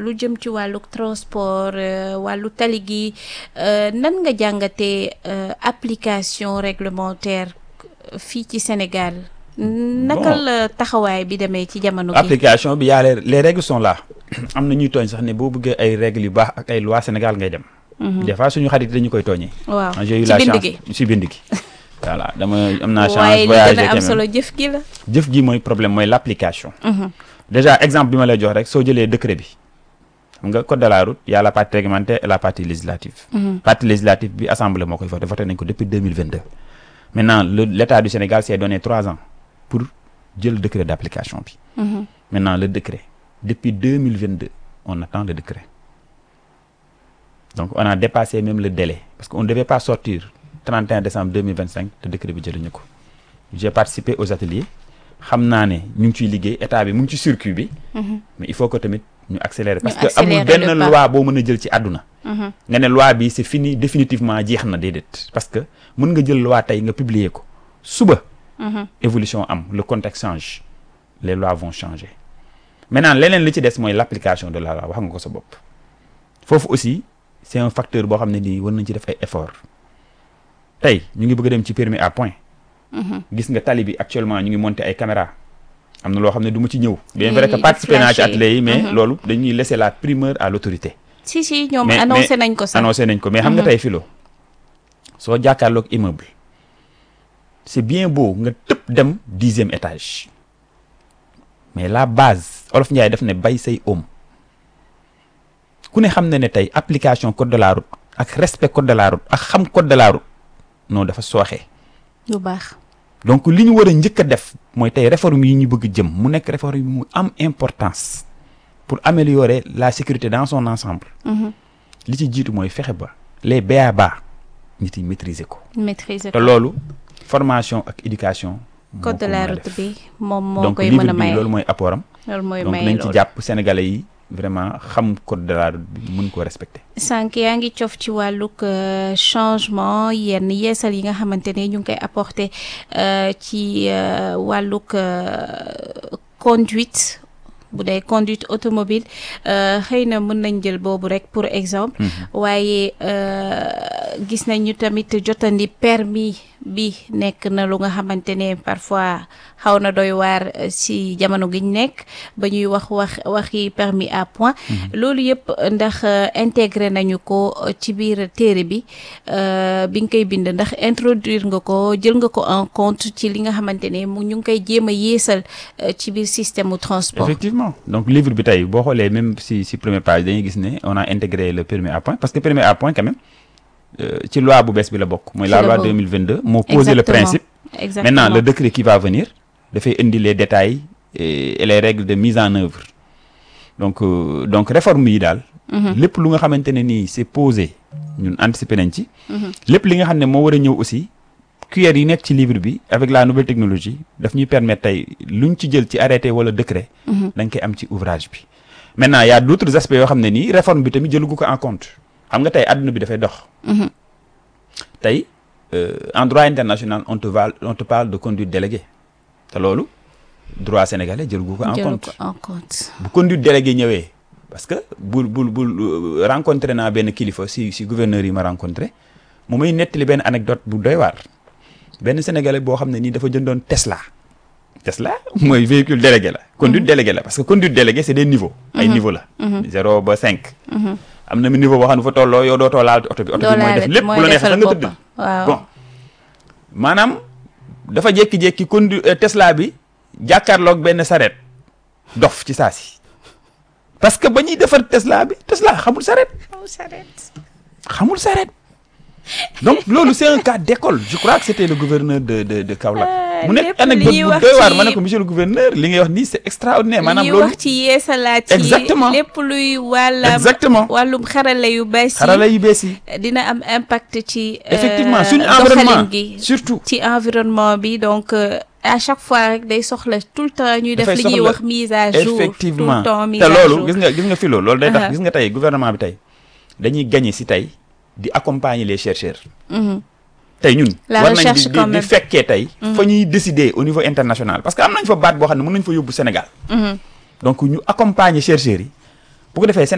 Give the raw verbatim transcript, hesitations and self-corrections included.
lu jëm ci wàllu transport wàllu tali gi nan nga jàngatee application réglementaire fii ci Sénégal. naka la taxawaay bi demee ci jamono gi. application bi yaa les les règles sont là am na ñuy tooñ sax ne boo bëggee ay règles yu baax ak ay loi Sénégal ngay dem. des fois suñu xarit dañu koy tooñee. waaw j'ai eu ci la bind chance gi ci bind gi. voilà dama am naa chance. waaye li voyager gën a am quand solo même jëf gi la. jëf gi mooy problème mooy l'application. déjà exemple bi ma lay jox rek soo jëlee décret bi xam nga code de la route y a la partie réglementaire et la partie législative. partie législative bi assemblée moo koy voté voté nañ ko depuis deux mille vingt-deux. maintenant le l'état du Sénégal s'est donné trois ans pour jël décret d'application bi. maintenant le décret depuis deux mille vingt-deux on attend le décret. donc on a dépassé même le délai parce qu'on ne devait pas sortir trente et un décembre deux mille vingt-cinq te décret bi jëluñu ko. j'ai participé aux ateliers xam naa ne ñu ngi ciy liggéey état bi mu ngi ci circuit bi. mais il faut que tamit ñu accélérer. parce que amul benn loi boo mën a jël ci àdduna. nga ne loi bi c'est fini définitivement jeex na déedéet parce que mën nga jël loi tey nga publier ko suba. évolution am le contexte change les lois vont changer maintenant leneen li ci des mooy l'application de la loi wax nga ko sa bopp foofu aussi c'est un facteur boo xam ne nii war nañ ci def ay effort tey ñu ngi bëgg a dem ci permis à point gis nga tali bi actuellement ñu ngi monter ay caméras am na loo xam ne du ma ci ñëw bien vrai que participer naa ci atelier yi mais loolu dañuy laisser la primeur à l'autorité si si ñoom annoncé nañ ko sax annoncé nañ ko mais xam nga tey filo soo jàkkaarloog immeuble c'est bien beau nga tëb dem dixième étage mais la base Olof Ndiaye def ne bay say oom ku ne xam ne ne tey application code de la route ak respect code de la route ak xam code de la route non dafa sooxee. lu baax. donc li ñu war a njëkk a def mooy tey réforme yi ñu bëgg jëm mu nekk réforme yi mu am importance pour améliorer la sécurité dans son ensemble. li ci jiitu mooy fexe ba les B A B A nit yi maîtriser ko. maîtriser te ko loolu formation ak éducation. code de la route bi moom moo donc koy livre mën a bi may loolu mooy apport am. loolu mooy donc may nañ ci loolu. jàpp sénégalais yi vraiment xam code de la route bi mën koo respecter. sànq yaa ngi cof ci wàllug euh, changement yenn yeesal yi nga xamante ne ñu ngi koy apporter euh, ci euh, wàllug euh, conduite bu dee conduite automobile euh, xëy na mën nañ jël boobu rek pour exemple. waaye euh, gis nañu tamit jotandi permis bi nekk na lu nga xamante ne parfois xaw na doy waar euh, si jamono gi ñu nekk ba ñuy wax wax waxi permis à point. loolu yëpp ndax euh, intégré nañu ko euh, ci biir téere bi euh, bi nga koy bind ndax introduire nga ko jël nga ko en compte ci li nga xamante ne mu ñu ngi koy jéem a yeesal euh, ci biir système mu transport. effectivement donc livre bi tey boo xoolee même si si première page dañuy gis ne on a intégré le permis à point parce que permis à point quand même euh, ci loi bu bees bi la bokk. mooy Ci la la loi bokk. deux mille vingt-deux moo posé le Exactement. principe. Exactement. Maintenant le décret qui va venir dafay indi les détails et, et les règles de mise en œuvre donc euh, donc réforme yi daal. lépp lu nga xamante ne nii c'est posé ñun anticiper nañ ci. lépp li nga xam ne moo war a ñëw aussi. cuillère yi nekk ci livre bi avec la nouvelle technologie daf ñuy permettre tey luñ ci jël ci arrêté wala décret. dañ koy am ci ouvrage bi. maintenant y a d'autres aspects yoo xam ne nii réforme bi tamit jëlugu ko en compte xam nga tey adduna bi dafay dox. tey euh, en droit international on te va on te parle de conduite déléguée te loolu droit sénégalais jëlugu ko en jël compte. ko en compte. bu conduite déléguée ñëwee parce que bul bul bul rencontré naa benn kilifa si si gouverneur yi ma rencontré mu may nettali benn anecdote bu doy waar. benn sénégalais boo xam ne nii dafa jëndoon Tesla Tesla mooy véhicule délégué la conduite délégué la parce que conduite délégué c'est des niveaux ay niveau la zéro ba cinq am na niveau boo xam ne fa tolloo yow dootoo laal oto bi oto bi mooy def lépp bu la neexee fa nga tëdd waaw bon maanaam dafa jékki-jékki condu Tesla bi jàkkaarloog benn sareet dof ci saa si parce que ba ñuy defar Tesla bi Tesla xamul sareet xamul sareet donc loolu c'est un cas d'école je crois que c'était le gouverneur de de de Kaolack mu nekk anecdote bu doy waar ma ne ko monsieur le gouverneur li ngay wax nii c'est extraordinaire maanaam ñuy loolu wax ci yeesalaat ci Exactement. lépp luy wàllam exactement wàllum xarala yu bees yi xarala yu bees yi dina am impact ci euh, effectivement suñu doxalin environnement gi surtout ci environnement bi donc euh, à chaque fois rek day soxla tout le temps ñuy def Dafay li ñuy soxla- wax mise à jour effectivement tout le temps mise te à jour loolu gis nga gis nga fi loolu loolu day Uh-huh. tax gis nga tey gouvernement bi tey dañuy gagner si tey di accompagner les chercheurs Mhm. tey ñun La war nañ recherche di di quand di même. fekkee tey fa ñuy décider au niveau international parce que am nañ fa baat boo xam ne mën nañ fa yóbbu Sénégal Mhm. donc ñu accompagner chercheurs yi bu ko defee